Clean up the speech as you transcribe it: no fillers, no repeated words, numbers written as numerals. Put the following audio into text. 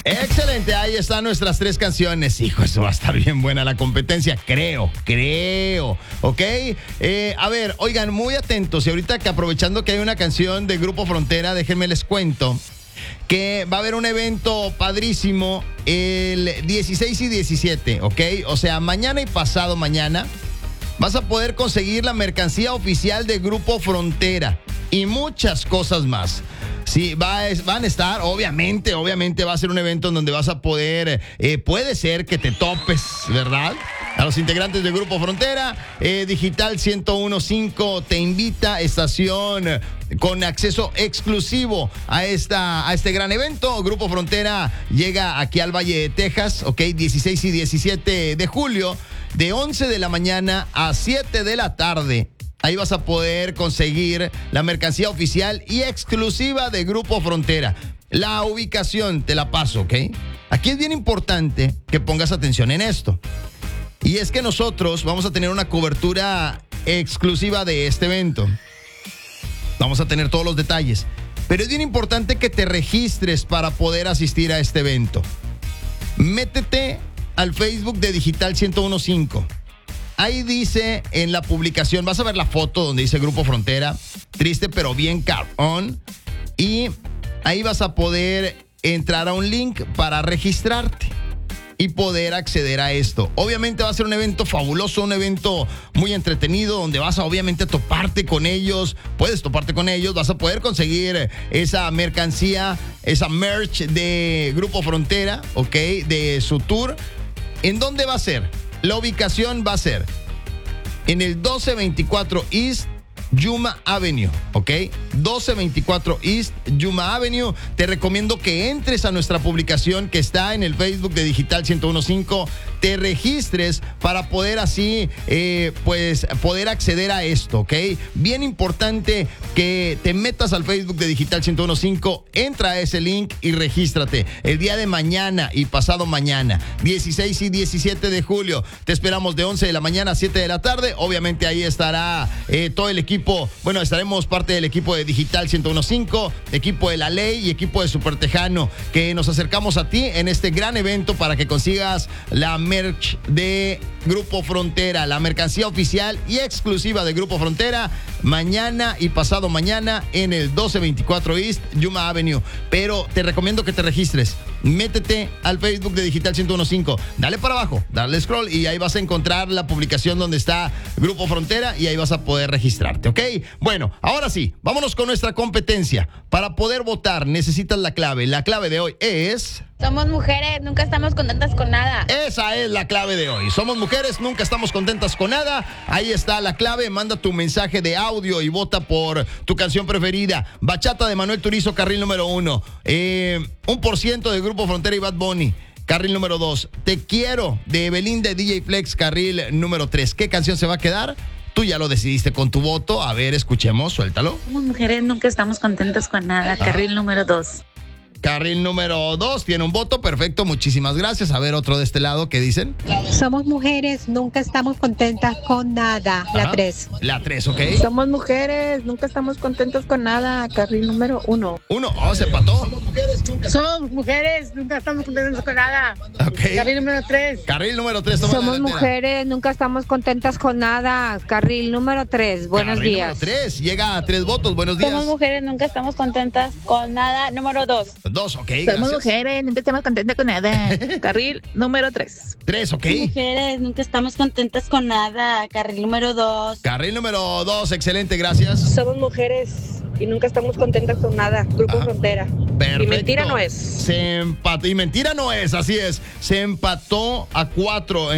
Excelente, ahí están nuestras 3 canciones. Hijo, eso va a estar bien buena la competencia, creo, ¿ok? A ver, oigan, muy atentos. Y ahorita que aprovechando que hay una canción de Grupo Frontera, déjenme les cuento que va a haber un evento padrísimo el 16 y 17, ¿ok? O sea, mañana y pasado mañana vas a poder conseguir la mercancía oficial de Grupo Frontera y muchas cosas más. Sí, van a estar, obviamente va a ser un evento en donde vas a poder, puede ser que te topes, ¿verdad? A los integrantes del Grupo Frontera, Digital 101.5 te invita, estación con acceso exclusivo a este gran evento. Grupo Frontera llega aquí al Valle de Texas, ok, 16 y 17 de julio, de 11 de la mañana a 7 de la tarde. Ahí vas a poder conseguir la mercancía oficial y exclusiva de Grupo Frontera. La ubicación te la paso, ¿ok? Aquí es bien importante que pongas atención en esto. Y es que nosotros vamos a tener una cobertura exclusiva de este evento. Vamos a tener todos los detalles. Pero es bien importante que te registres para poder asistir a este evento. Métete al Facebook de Digital 101.5. Ahí dice en la publicación, vas a ver la foto donde dice Grupo Frontera, triste pero bien cabrón. Y ahí vas a poder entrar a un link para registrarte y poder acceder a esto. Obviamente va a ser un evento fabuloso, un evento muy entretenido, donde vas a obviamente toparte con ellos, puedes toparte con ellos, vas a poder conseguir esa mercancía, esa merch de Grupo Frontera, ok, de su tour. ¿En dónde va a ser? La ubicación va a ser en el 1224 East Yuma Avenue, ¿ok? 1224 East Yuma Avenue. Te recomiendo que entres a nuestra publicación que está en el Facebook de Digital 101.5. Te registres para poder así, pues, poder acceder a esto, ¿ok? Bien importante que te metas al Facebook de Digital 101.5, entra a ese link y regístrate. El día de mañana y pasado mañana, 16 y 17 de julio, te esperamos de 11 de la mañana a 7 de la tarde. Obviamente ahí estará todo el equipo. Bueno, estaremos parte del equipo de Digital 101.5, equipo de La Ley y equipo de Super Tejano, que nos acercamos a ti en este gran evento para que consigas la merch de Grupo Frontera, la mercancía oficial y exclusiva de Grupo Frontera, mañana y pasado mañana en el 1224 East Yuma Avenue. Pero te recomiendo que te registres. Métete al Facebook de Digital 101.5, dale para abajo, dale scroll y ahí vas a encontrar la publicación donde está Grupo Frontera y ahí vas a poder registrarte, ¿ok? Bueno, ahora sí, vámonos con nuestra competencia. Para poder votar necesitas la clave. La clave de hoy es... Somos mujeres, nunca estamos contentas con nada. Esa es la clave de hoy. Somos mujeres, nunca estamos contentas con nada. Ahí está la clave. Manda tu mensaje de audio y vota por tu canción preferida. Bachata de Manuel Turizo, carril número 1. 1% de Grupo Frontera y Bad Bunny, carril número 2. Te quiero de Belinda y DJ Flex, carril número 3. ¿Qué canción se va a quedar? Tú ya lo decidiste con tu voto. A ver, escuchemos, suéltalo. Somos mujeres, nunca estamos contentas con nada. Carril número 2. Carril número 2 tiene un voto, perfecto, muchísimas gracias. A ver, otro de este lado, ¿qué dicen? Somos mujeres, nunca estamos contentas con nada. La 3. La 3, ¿ok? Somos mujeres, nunca estamos contentas con nada. Carril número 1. 1, se empató. Somos mujeres, nunca estamos contentas con nada. Ok. Carril número 3. Carril número 3. Somos mujeres, nunca estamos contentas con nada. Carril número 3. Buenos Carril días. Número 3, llega a 3 votos. Buenos días. Somos mujeres, nunca estamos contentas con nada. Número 2. 2, ok. Somos Gracias. mujeres, nunca estamos contentas con nada. Carril número 3. 3, ok. Mujeres, nunca estamos contentas con nada. Carril número 2. Carril número 2, excelente, gracias. Somos mujeres y nunca estamos contentas con nada. Grupo Frontera. Perfecto. Y mentira no es. Se empató. Y mentira no es, así es. Se empató a 4.